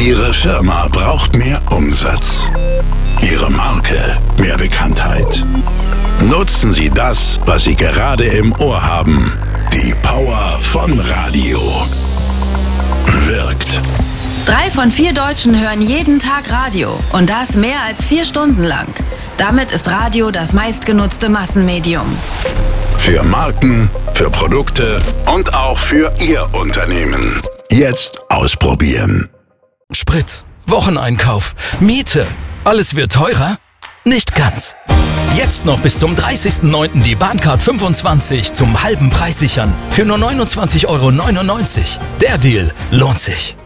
Ihre Firma braucht mehr Umsatz. Ihre Marke mehr Bekanntheit. Nutzen Sie das, was Sie gerade im Ohr haben. Die Power von Radio. Wirkt. 3 von 4 Deutschen hören jeden Tag Radio. Und das mehr als 4 Stunden lang. Damit ist Radio das meistgenutzte Massenmedium. Für Marken, für Produkte und auch für Ihr Unternehmen. Jetzt ausprobieren. Sprit, Wocheneinkauf, Miete. Alles wird teurer? Nicht ganz. Jetzt noch bis zum 30.09. die Bahncard 25 zum halben Preis sichern. Für nur 29,99 €. Der Deal lohnt sich.